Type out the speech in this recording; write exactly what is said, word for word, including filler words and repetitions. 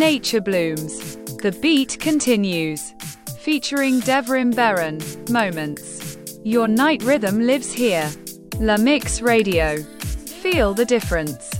nature blooms. The beat continues. Featuring Devrim Beran, Moments. Your night rhythm lives here. La Mix Radio. Feel the difference.